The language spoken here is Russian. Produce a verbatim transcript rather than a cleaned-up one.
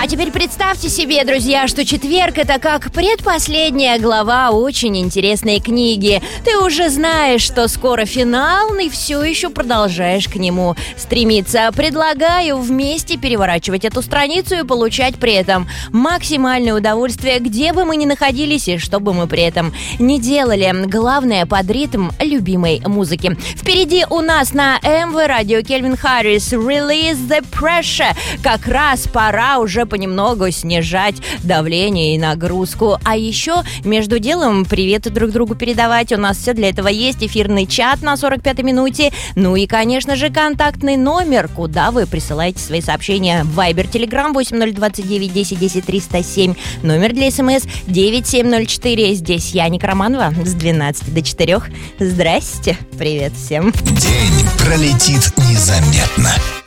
теперь представьте себе, друзья, что четверг — это как предпоследняя глава очень интересной книги. Ты уже знаешь, что скоро финал, и все еще продолжаешь к нему стремиться. Предлагаю вместе переворачивать эту страницу и получать при этом максимальное удовольствие, где бы мы ни находились и что бы мы при этом ни делали. Главное, под ритм любимой музыки. Впереди у нас на эм вэ радио Кельвин Харрис «Release the Pressure». Как раз пора уже понемногу снижать давление и нагрузку. А еще между делом приветы друг другу передавать. У нас все для этого есть. Эфирный чат на сорок пятой минуте. Ну и, конечно же, контактный номер, куда вы присылаете свои сообщения. Вайбер, Телеграм восемь ноль двадцать девять десять десять триста семь. Номер для СМС девять семь ноль четыре. Здесь я, Ника Романова, с двенадцати до четырёх. Здрасте. Привет всем. День пролетит незаметно.